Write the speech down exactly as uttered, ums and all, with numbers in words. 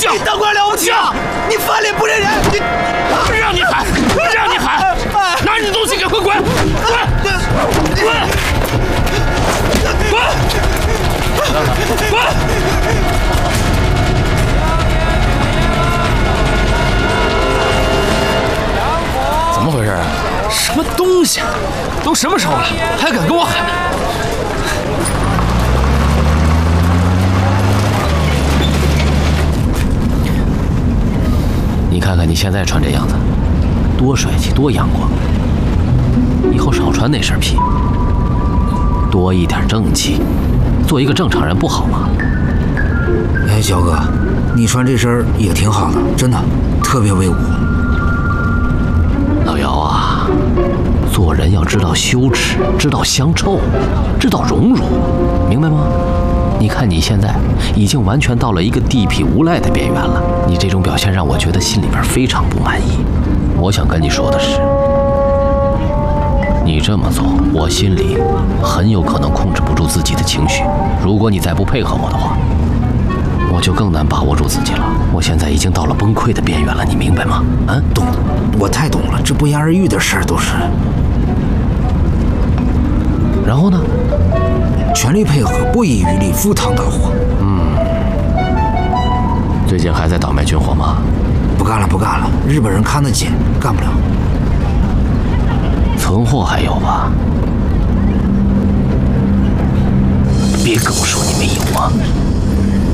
你当官了不起啊！你翻脸不认人！你让你喊，让你喊！拿你的东西给我滚！滚！滚！滚！滚！怎么回事啊？什么东西？都什么时候了，还敢跟我喊？你看看你现在穿这样子，多帅气，多阳光。以后少穿那身皮，多一点正气，做一个正常人不好吗？ 哎，焦哥，你穿这身也挺好的，真的，特别威武。 老姚啊，做人要知道羞耻，知道相臭，知道荣辱，明白吗？你看你现在已经完全到了一个地痞无赖的边缘了，你这种表现让我觉得心里边非常不满意。我想跟你说的是，你这么做，我心里很有可能控制不住自己的情绪。如果你再不配合我的话，我就更难把握住自己了。我现在已经到了崩溃的边缘了，你明白吗？啊， 懂，我太懂了，这不言而喻的事儿都是。 然后呢？ 全力配合，不遗余力，赴汤蹈火。 嗯，最近还在倒卖军火吗？ 不干了，不干了，日本人看得紧，干不了。 存货还有吧？别跟我说你没有啊！